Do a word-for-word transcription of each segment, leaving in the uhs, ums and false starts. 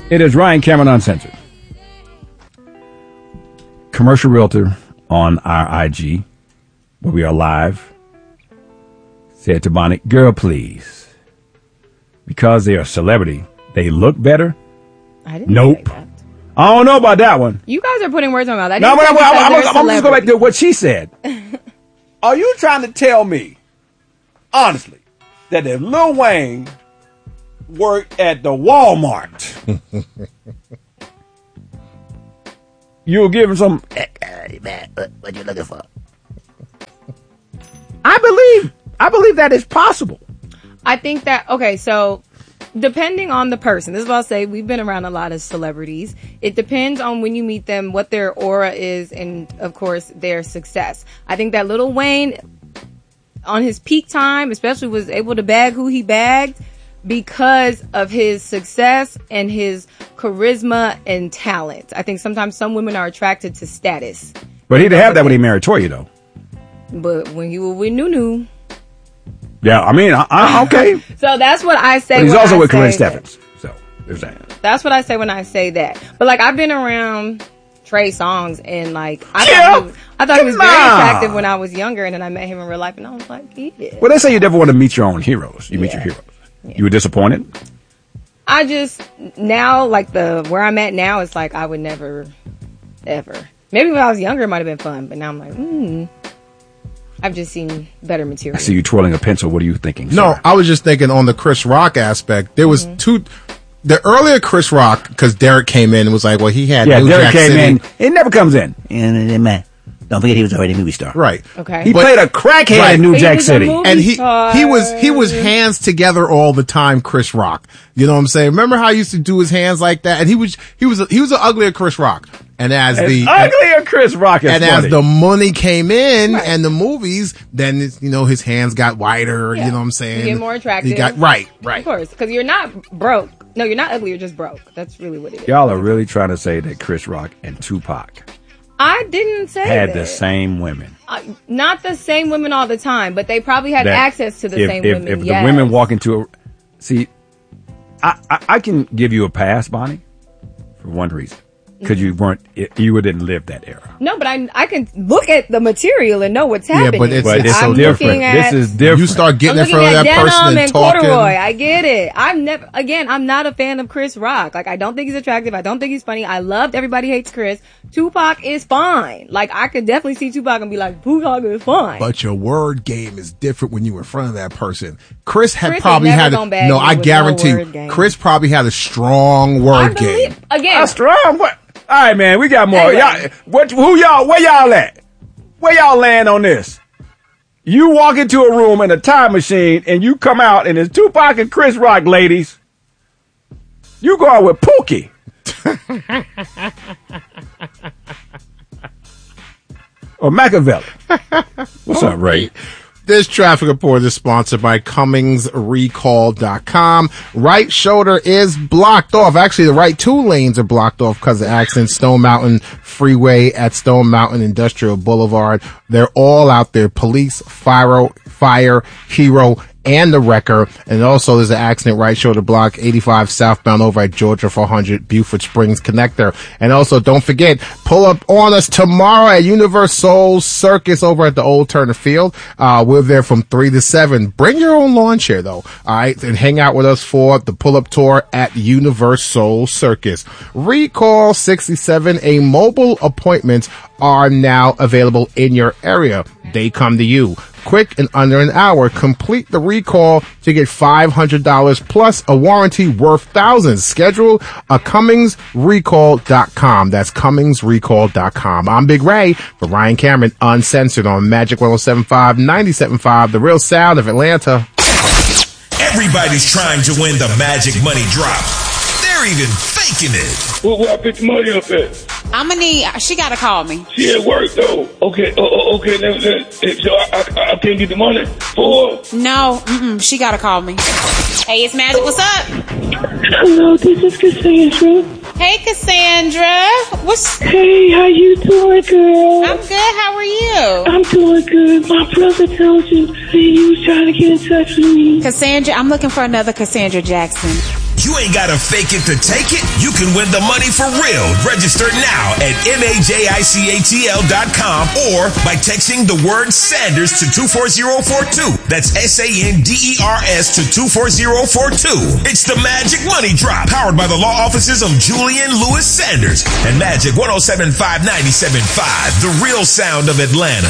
It is Ryan Cameron Uncensored. Commercial realtor on our I G, where we are live, said to Bonnie, girl, please. Because they are a celebrity, they look better? I didn't Nope. say that. I don't know about that one. You guys are putting words in my mouth. I No, didn't but say I'm, because I'm, they're I'm, I'm just going back celebrities. to what she said. Are you trying to tell me, honestly, that if Lil Wayne worked at the Walmart, you'll give him some, Hey, man, what, what you looking for? I believe, I believe that is possible. I think that, okay, so depending on the person, this is what I'll say, we've been around a lot of celebrities. It depends on when you meet them, what their aura is, and of course, their success. I think that Lil Wayne, on his peak time, especially was able to bag who he bagged because of his success and his charisma and talent. I think sometimes some women are attracted to status. But he didn't have that when he married Toya, though. But when he was with Nunu. Yeah, I mean, I, I, okay. So that's what I say. But he's when also I with say Corinne that. Stephens. So there's that. That's what I say when I say that. But like, I've been around Trey Songz, and like, I Yeah, thought he was, I thought he was very come on. attractive when I was younger, and then I met him in real life, and I was like, yeah. Well, they say you never want to meet your own heroes. You meet Yeah. your heroes. You were disappointed? I just now, like the where I'm at now, it's like I would never, ever. Maybe when I was younger, it might have been fun, but now I'm like, hmm. I've just seen better material. I see you twirling a pencil. What are you thinking? No, sir? I was just thinking on the Chris Rock aspect. There was Mm-hmm. two. The earlier Chris Rock, because Derek came in and was like, well, he had Yeah, New Derek Jack came City. in. It never comes in. And, uh, man, don't forget he was already a movie star. Right. Okay. He But- played a crackhead Right. in New He Jack was a City. movie And he star. he was he was hands together all the time, Chris Rock. You know what I'm saying? Remember how he used to do his hands like that? And he was he was a, he was an uglier Chris Rock. And as And the uglier Chris Rock is and funny. as the money came in Right. and the movies, then it's, you know his hands got wider. Yeah. You know what I'm saying? You get more attractive. He got right, right. Of course, because you're not broke. No, you're not ugly. You're just broke. That's really what it is. Y'all are really trying to say that Chris Rock and Tupac I didn't say had that. the same women. Uh, not the same women all the time, but they probably had That access to the if, same if, women. If yes. the women walk into a... See, I, I, I can give you a pass, Bonnie, for one reason. Because you weren't... You didn't live that era. No, but I I can look at the material and know what's Yeah, happening. but it's- But it's I'm so different. looking at- This is different. You start getting I'm in front looking of at that person denim and, and talking. corduroy. I get it. I'm never, again, I'm not a fan of Chris Rock. Like, I don't think he's attractive. I don't think he's funny. I loved Everybody Hates Chris. Tupac is fine. Like, I could definitely see Tupac and be like, Tupac is fine. But your word game is different when you were in front of that person. Chris had Chris probably ain't never had gonna a, bag no. me I with guarantee no you, word game. Chris probably had a strong I word believe, game. again, That's strong. What? All right, man. We got more. Anyway. Y'all, what? Who y'all? Where y'all at? Where y'all land on this? You walk into a room in a time machine and you come out and it's Tupac and Chris Rock, ladies. You go out with Pookie. Or Machiavelli. What's up, Ray? This traffic report is sponsored by Cummings Recall dot com. Right shoulder is blocked off. Actually, the right two lanes are blocked off because of the accident. Stone Mountain Freeway at Stone Mountain Industrial Boulevard. They're all out there. Police, fire, fire, hero, and the wrecker. And also there's an accident right shoulder block eighty-five southbound over at Georgia four hundred Buford Springs Connector. And also don't forget, pull up on us tomorrow at Universal Circus over at the Old Turner Field. Uh, we're there from three to seven. Bring your own lawn chair though. All right. And hang out with us for the pull up tour at Universal Circus. Recall sixty-seven, a mobile appointments are now available in your area. They come to you. Quick and under an hour. Complete the recall to get five hundred dollars plus a warranty worth thousands. Schedule a Cummings Recall dot com. That's Cummings Recall dot com. I'm Big Ray for Ryan Cameron, Uncensored on Magic one oh seven point five, ninety-seven point five, the real sound of Atlanta. Everybody's trying to win the Magic Money Drop. They're even faking it. Where, where I pick the money up at? I'm gonna need. She gotta call me. She at work though. Okay, oh, oh, okay. Then, then, so I, I, I can't get the money for her. No, mm-mm, she gotta call me. Hey, it's Magic. What's up? Hello, this is Cassandra. Hey, Cassandra. What's? Hey, how you doing, girl? I'm good. How are you? I'm doing good. My brother told you that you was trying to get in touch with me. Cassandra, I'm looking for another Cassandra Jackson. You ain't gotta fake it to take it. You can win the money for real. Register now at majicatl dot com or by texting the word Sanders to two four zero four two. That's S A N D E R S to two four zero four two. It's the Magic Money Drop, powered by the law offices of Julian Lewis Sanders and Magic one oh seven point five ninety-seven point five, the real sound of Atlanta.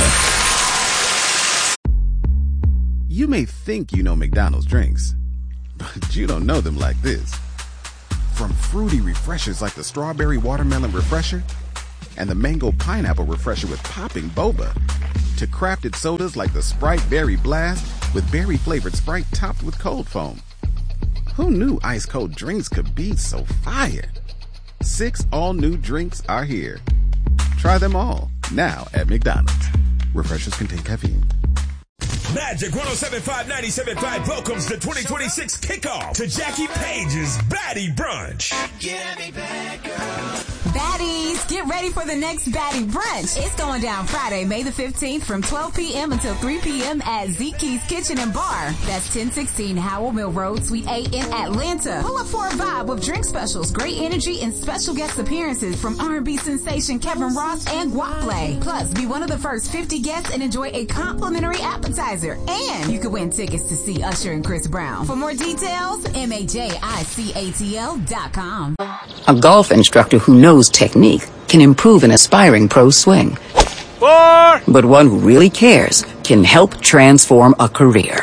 You may think you know McDonald's drinks, but you don't know them like this. From fruity refreshers like the Strawberry Watermelon Refresher and the Mango Pineapple Refresher with popping boba, to crafted sodas like the Sprite Berry Blast with berry-flavored Sprite topped with cold foam. Who knew ice-cold drinks could be so fire? Six all-new drinks are here. Try them all, now at McDonald's. Refreshers contain caffeine. Magic one oh seven point five ninety-seven point five welcomes the twenty twenty-six kickoff to Jackie Page's Baddie Brunch. Get me back, girl. Baddies, get ready for the next Baddie Brunch. It's going down Friday, May the fifteenth from twelve p.m. until three p.m. at Zeke's Kitchen and Bar. That's ten sixteen Howell Mill Road, Suite A in Atlanta. Pull up for a vibe with drink specials, great energy, and special guest appearances from R and B sensation Kevin Ross and Guap Play. Plus, be one of the first fifty guests and enjoy a complimentary appetizer. And you can win tickets to see Usher and Chris Brown. For more details, majicatl dot com. A golf instructor who knows technique can improve an aspiring pro's swing. Four. But one who really cares can help transform a career.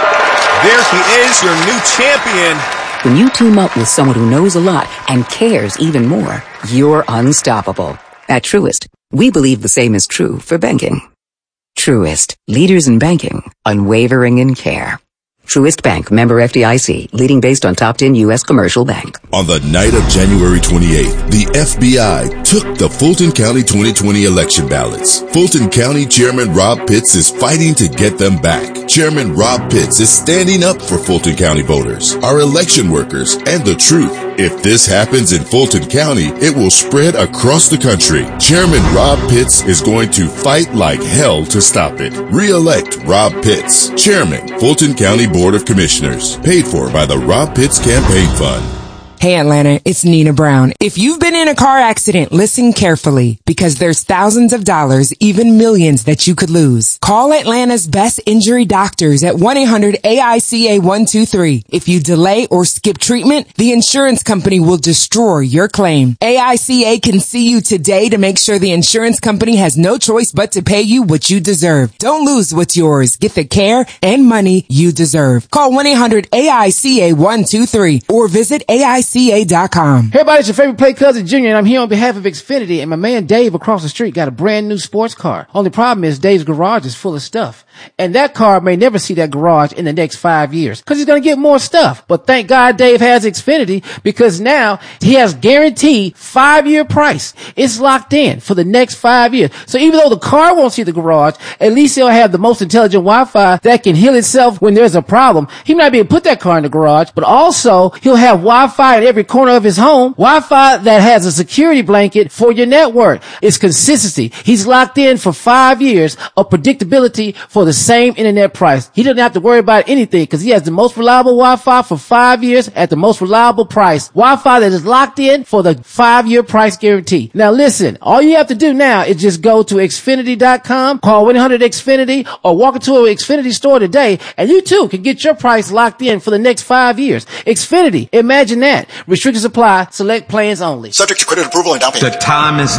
There he is, your new champion. When you team up with someone who knows a lot and cares even more, you're unstoppable. At Truist, we believe the same is true for banking. Truist, leaders in banking, unwavering in care. Truist Bank, member F D I C, leading based on top ten U S commercial bank. On the night of January twenty-eighth, the F B I took the Fulton County twenty twenty election ballots. Fulton County Chairman Rob Pitts is fighting to get them back. Chairman Rob Pitts is standing up for Fulton County voters, our election workers, and the truth. If this happens in Fulton County, it will spread across the country. Chairman Rob Pitts is going to fight like hell to stop it. Re-elect Rob Pitts, Chairman, Fulton County Board of Commissioners. Paid for by the Rob Pitts Campaign Fund. Hey Atlanta, it's Nina Brown. If you've been in a car accident, listen carefully because there's thousands of dollars, even millions that you could lose. Call Atlanta's best injury doctors at one eight hundred A I C A one two three. If you delay or skip treatment, the insurance company will destroy your claim. A I C A can see you today to make sure the insurance company has no choice but to pay you what you deserve. Don't lose what's yours. Get the care and money you deserve. Call one eight hundred A I C A one two three or visit A I C A C A dot com. Hey everybody, it's your favorite play cousin Junior, and I'm here on behalf of Xfinity, and my man Dave across the street got a brand new sports car. Only problem is Dave's garage is full of stuff, and that car may never see that garage in the next five years because he's going to get more stuff. But thank God Dave has Xfinity, because now he has guaranteed five-year price. It's locked in for the next five years. So even though the car won't see the garage, at least he'll have the most intelligent Wi-Fi that can heal itself when there's a problem. He might be able to put that car in the garage, but also he'll have Wi-Fi in every corner of his home. Wi-Fi that has a security blanket for your network. It's consistency. He's locked in for five years of predictability for the same internet price. He doesn't have to worry about anything because he has the most reliable Wi-Fi for five years at the most reliable price. Wi-Fi that is locked in for the five-year price guarantee. Now listen, all you have to do now is just go to Xfinity dot com, call one eight hundred X Finity, or walk into an Xfinity store today, and you too can get your price locked in for the next five years. Xfinity, imagine that. Restrictions apply. Select plans only. Subject to credit approval and down payment. The time is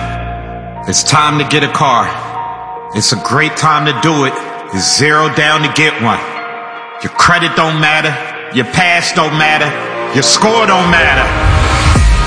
now. It's time to get a car. It's a great time to do it. It's zero down to get one. Your credit don't matter. Your past don't matter. Your score don't matter.